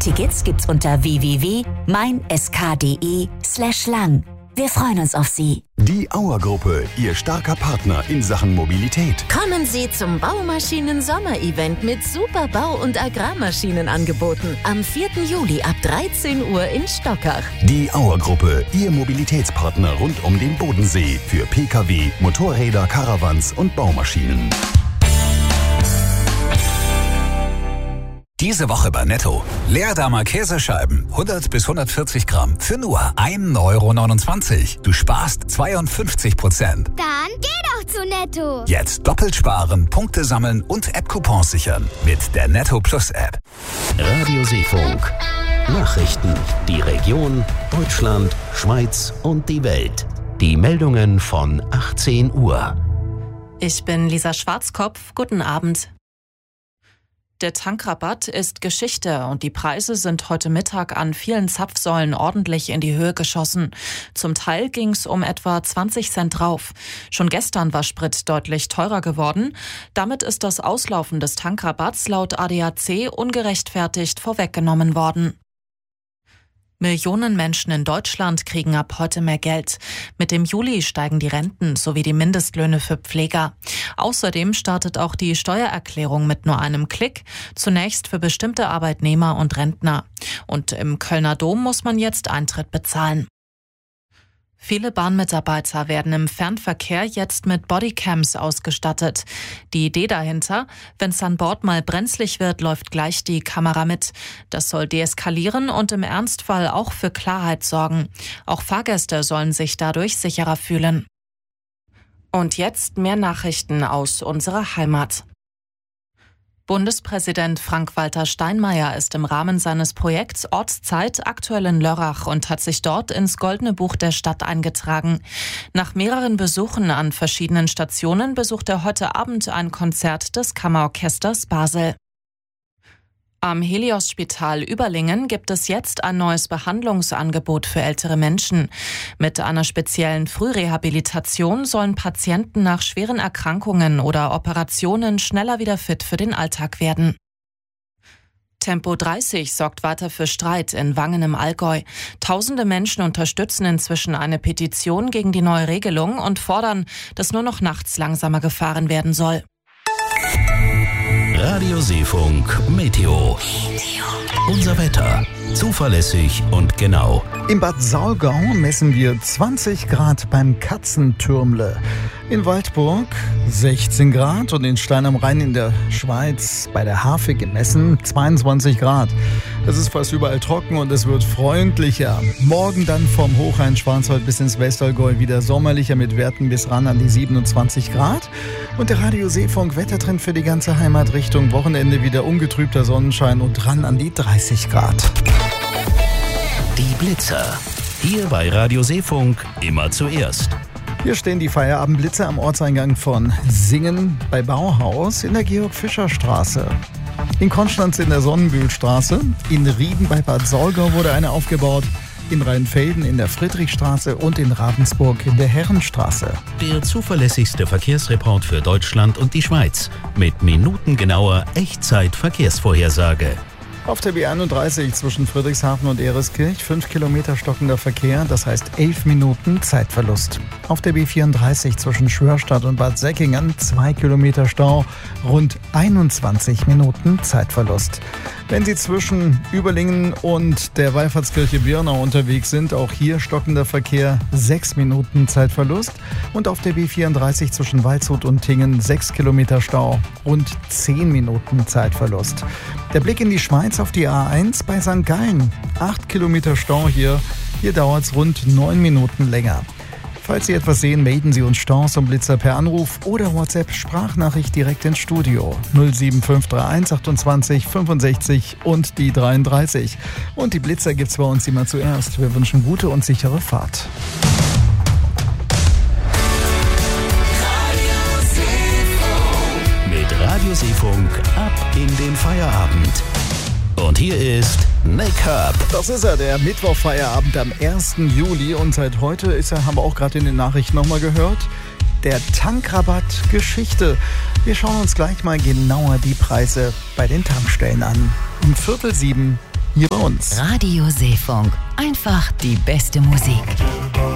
Tickets gibt's unter www.meinsk.de/lang. Wir freuen uns auf Sie. Die Auer-Gruppe, Ihr starker Partner in Sachen Mobilität. Kommen Sie zum Baumaschinen-Sommer-Event mit super Bau- und Agrarmaschinenangeboten am 4. Juli ab 13 Uhr in Stockach. Die Auer-Gruppe, Ihr Mobilitätspartner rund um den Bodensee für Pkw, Motorräder, Caravans und Baumaschinen. Diese Woche bei Netto. Leerdammer Käsescheiben, 100 bis 140 Gramm, für nur 1,29 €. Du sparst 52%. Dann geh doch zu Netto. Jetzt doppelt sparen, Punkte sammeln und App-Coupons sichern mit der Netto Plus App. Radio Seefunk. Nachrichten. Die Region, Deutschland, Schweiz und die Welt. Die Meldungen von 18 Uhr. Ich bin Lisa Schwarzkopf. Guten Abend. Der Tankrabatt ist Geschichte und die Preise sind heute Mittag an vielen Zapfsäulen ordentlich in die Höhe geschossen. Zum Teil ging es um etwa 20 Cent drauf. Schon gestern war Sprit deutlich teurer geworden. Damit ist das Auslaufen des Tankrabatts laut ADAC ungerechtfertigt vorweggenommen worden. Millionen Menschen in Deutschland kriegen ab heute mehr Geld. Mit dem Juli steigen die Renten sowie die Mindestlöhne für Pfleger. Außerdem startet auch die Steuererklärung mit nur einem Klick, zunächst für bestimmte Arbeitnehmer und Rentner. Und im Kölner Dom muss man jetzt Eintritt bezahlen. Viele Bahnmitarbeiter werden im Fernverkehr jetzt mit Bodycams ausgestattet. Die Idee dahinter: wenn es an Bord mal brenzlig wird, läuft gleich die Kamera mit. Das soll deeskalieren und im Ernstfall auch für Klarheit sorgen. Auch Fahrgäste sollen sich dadurch sicherer fühlen. Und jetzt mehr Nachrichten aus unserer Heimat. Bundespräsident Frank-Walter Steinmeier ist im Rahmen seines Projekts Ortszeit aktuell in Lörrach und hat sich dort ins Goldene Buch der Stadt eingetragen. Nach mehreren Besuchen an verschiedenen Stationen besucht er heute Abend ein Konzert des Kammerorchesters Basel. Am Helios-Spital Überlingen gibt es jetzt ein neues Behandlungsangebot für ältere Menschen. Mit einer speziellen Frührehabilitation sollen Patienten nach schweren Erkrankungen oder Operationen schneller wieder fit für den Alltag werden. Tempo 30 sorgt weiter für Streit in Wangen im Allgäu. Tausende Menschen unterstützen inzwischen eine Petition gegen die neue Regelung und fordern, dass nur noch nachts langsamer gefahren werden soll. Radio Seefunk Meteo. Unser Wetter. Zuverlässig und genau. In Bad Saulgau messen wir 20 Grad beim Katzentürmle. In Waldburg 16 Grad und in Stein am Rhein in der Schweiz bei der Hafe gemessen 22 Grad. Es ist fast überall trocken und es wird freundlicher. Morgen dann vom Hochrhein-Schwarzwald bis ins Westallgäu wieder sommerlicher mit Werten bis ran an die 27 Grad. Und der Radio Seefunk Wettertrend für die ganze Heimat Richtung Wochenende wieder ungetrübter Sonnenschein und ran an die 30 Grad. Die Blitzer. Hier bei Radio Seefunk immer zuerst. Hier stehen die Feierabendblitzer am Ortseingang von Singen bei Bauhaus in der Georg-Fischer-Straße. In Konstanz in der Sonnenbühlstraße, in Rieden bei Bad Saulgau wurde eine aufgebaut, in Rheinfelden in der Friedrichstraße und in Ravensburg in der Herrenstraße. Der zuverlässigste Verkehrsreport für Deutschland und die Schweiz mit minutengenauer Echtzeit-Verkehrsvorhersage. Auf der B31 zwischen Friedrichshafen und Ereskirch 5 Kilometer stockender Verkehr, das heißt 11 Minuten Zeitverlust. Auf der B34 zwischen Schwörstadt und Bad Säckingen 2 Kilometer Stau, rund 21 Minuten Zeitverlust. Wenn Sie zwischen Überlingen und der Wallfahrtskirche Birnau unterwegs sind, auch hier stockender Verkehr, 6 Minuten Zeitverlust. Und auf der B34 zwischen Waldshut und Tingen 6 Kilometer Stau, rund 10 Minuten Zeitverlust. Der Blick in die Schweiz auf die A1 bei St. Gallen. 8 Kilometer Stau hier. Hier dauert es rund 9 Minuten länger. Falls Sie etwas sehen, melden Sie uns Staus und Blitzer per Anruf oder WhatsApp-Sprachnachricht direkt ins Studio. 07531 28 65 und die 33. Und die Blitzer gibt's bei uns immer zuerst. Wir wünschen gute und sichere Fahrt. Mit Radio Seefunk ab in den Feierabend. Und hier ist Nick Hub. Das ist er, der Mittwochfeierabend am 1. Juli. Und seit heute ist er, haben wir auch gerade in den Nachrichten nochmal gehört, der Tankrabatt Geschichte. Wir schauen uns gleich mal genauer die Preise bei den Tankstellen an. Um 6:45 hier bei uns. Radio Seefunk. Einfach die beste Musik.